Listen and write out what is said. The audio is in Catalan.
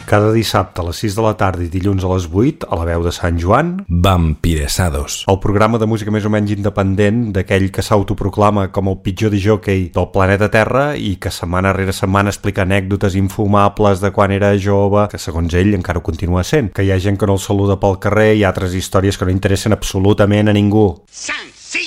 Cada dissabte a les 6 de la tarda i dilluns a les 8, a la veu de Sant Joan, Vampiresados. el programa de música més o menys independent d'aquell que s'autoproclama com el pitjor discjòquei del planeta Terra i que setmana rere setmana explica anècdotes infumables de quan era jove, que segons ell encara ho continua sent, que hi ha gent que no el saluda pel carrer i altres històries que no interessen absolutament a ningú. Sant!